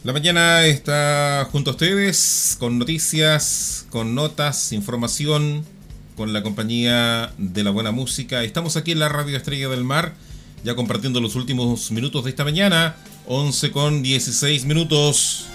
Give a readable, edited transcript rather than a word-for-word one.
La mañana está junto a ustedes con noticias, con notas, información, con la compañía de la buena música. Estamos aquí en la Radio Estrella del Mar, ya compartiendo los últimos minutos de esta mañana, 11 con 16 minutos.